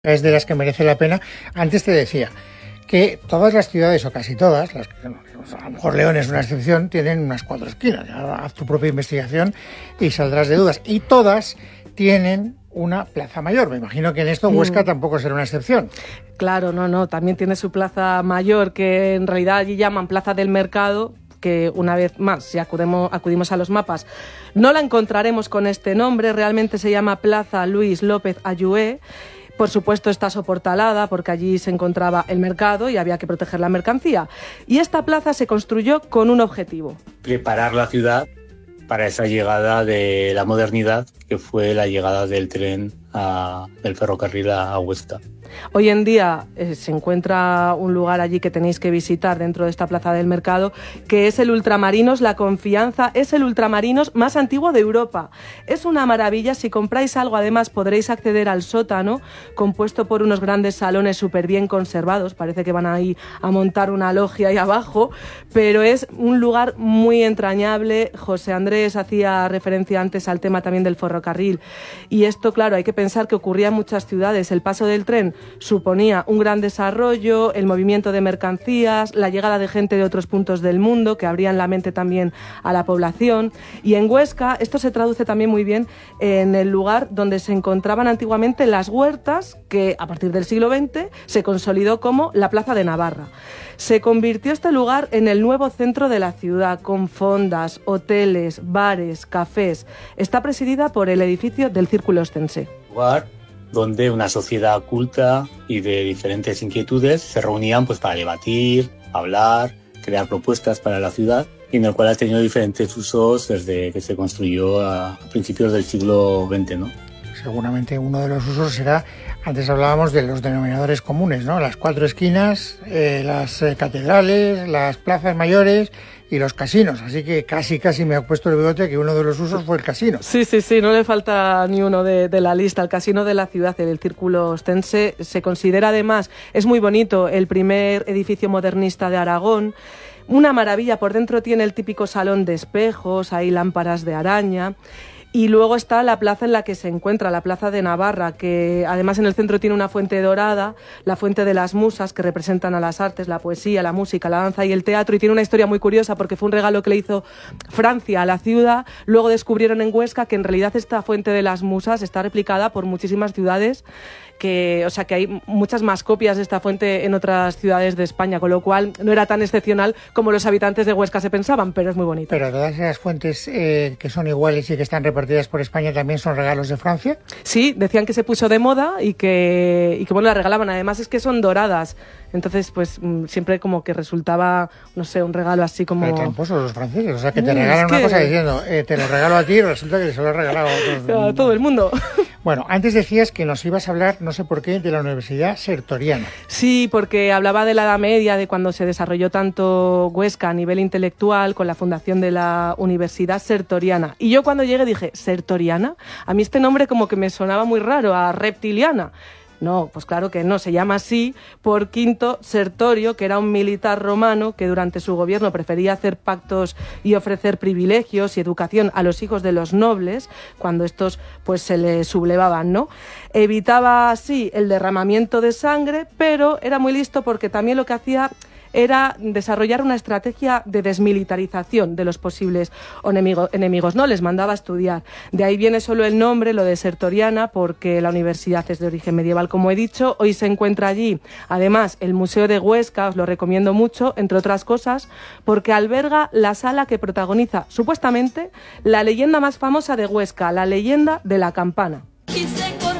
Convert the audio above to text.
Es de las que merece la pena. Antes te decía que todas las ciudades, o casi todas, a lo mejor León es una excepción, tienen unas 4 esquinas. Haz tu propia investigación y saldrás de dudas. Y todas tienen una plaza mayor. Me imagino que en esto Huesca tampoco será una excepción. Claro, no, también tiene su plaza mayor, que en realidad allí llaman Plaza del Mercado, que una vez más, si acudimos a los mapas, no la encontraremos con este nombre. Realmente se llama Plaza Luis López Ayué. Por supuesto está soportalada porque allí se encontraba el mercado y había que proteger la mercancía. Y esta plaza se construyó con un objetivo: preparar la ciudad para esa llegada de la modernidad, que fue la llegada del tren del ferrocarril a Huesca. Hoy en día se encuentra un lugar allí que tenéis que visitar dentro de esta plaza del mercado, que es el Ultramarinos La Confianza. Es el Ultramarinos más antiguo de Europa. Es una maravilla. Si compráis algo, además, podréis acceder al sótano, compuesto por unos grandes salones súper bien conservados. Parece que van ahí a montar una logia ahí abajo, pero es un lugar muy entrañable. José Andrés hacía referencia antes al tema también del ferrocarril. Y esto, claro, hay que pensar que ocurría en muchas ciudades. El paso del tren suponía un gran desarrollo, el movimiento de mercancías, la llegada de gente de otros puntos del mundo que abrían la mente también a la población. Y en Huesca esto se traduce también muy bien en el lugar donde se encontraban antiguamente las huertas, que a partir del siglo XX se consolidó como la Plaza de Navarra. Se convirtió este lugar en el nuevo centro de la ciudad, con fondas, hoteles, bares, cafés. Está presidida por el edificio del Círculo Ostense. Lugar donde una sociedad culta y de diferentes inquietudes se reunían para debatir, hablar, crear propuestas para la ciudad, y en el cual ha tenido diferentes usos desde que se construyó a principios del siglo XX, ¿no? Seguramente uno de los usos será, antes hablábamos de los denominadores comunes, ¿no? Las 4 esquinas, las catedrales, las plazas mayores y los casinos. Así que casi me ha puesto el bigote que uno de los usos fue el casino. Sí, no le falta ni uno de la lista. El casino de la ciudad, el Círculo Ostense, se considera además, es muy bonito, el primer edificio modernista de Aragón. Una maravilla. Por dentro tiene el típico salón de espejos, hay lámparas de araña. Y luego está la plaza en la que se encuentra, la Plaza de Navarra, que además en el centro tiene una fuente dorada, la fuente de las musas, que representan a las artes, la poesía, la música, la danza y el teatro. Y tiene una historia muy curiosa porque fue un regalo que le hizo Francia a la ciudad. Luego descubrieron en Huesca que en realidad esta fuente de las musas está replicada por muchísimas ciudades, que hay muchas más copias de esta fuente en otras ciudades de España, con lo cual no era tan excepcional como los habitantes de Huesca se pensaban, pero es muy bonito. Pero todas esas fuentes que son iguales y que están repartidas por España también son regalos de Francia. Sí, decían que se puso de moda y que bueno, las regalaban. Además es que son doradas. Entonces, siempre como que resultaba, no sé, un regalo así como... Pero tramposos los franceses, o sea, que te regalan una cosa diciendo, te lo regalo a ti, y resulta que se lo has regalado a todo el mundo. Bueno, antes decías que nos ibas a hablar, no sé por qué, de la Universidad Sertoriana. Sí, porque hablaba de la Edad Media, de cuando se desarrolló tanto Huesca a nivel intelectual con la fundación de la Universidad Sertoriana. Y yo cuando llegué dije, ¿Sertoriana? A mí este nombre como que me sonaba muy raro, a reptiliana. No, pues claro que no, se llama así por Quinto Sertorio, que era un militar romano que durante su gobierno prefería hacer pactos y ofrecer privilegios y educación a los hijos de los nobles, cuando estos se les sublevaban, ¿no? Evitaba así el derramamiento de sangre, pero era muy listo porque también lo que hacía era desarrollar una estrategia de desmilitarización de los posibles enemigos, ¿no? Les mandaba a estudiar. De ahí viene solo el nombre, lo de Sertoriana, porque la universidad es de origen medieval, como he dicho. Hoy se encuentra allí, además, el Museo de Huesca, os lo recomiendo mucho, entre otras cosas, porque alberga la sala que protagoniza, supuestamente, la leyenda más famosa de Huesca, la leyenda de la campana.